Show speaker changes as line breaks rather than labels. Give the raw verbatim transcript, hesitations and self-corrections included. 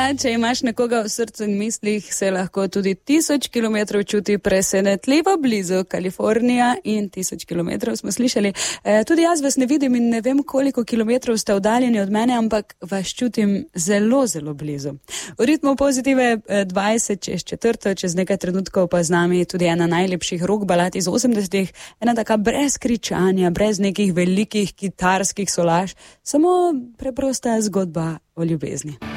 Ja, če imaš nekoga v srcu in mislih, se lahko tudi tisoč kilometrov čuti presenetljivo blizu. Kalifornija in tisoč kilometrov smo slišali. E, tudi jaz vas ne vidim in ne vem, koliko kilometrov ste oddaljeni od mene, ampak vas čutim zelo, zelo blizu. V ritmu Pozitive dvajset čez četrto, čez nekaj trenutkov pa z nami tudi ena najlepših rock balad iz osemdesetih, ena taka brez kričanja, brez nekih velikih kitarskih solaž, samo preprosta zgodba o ljubezni.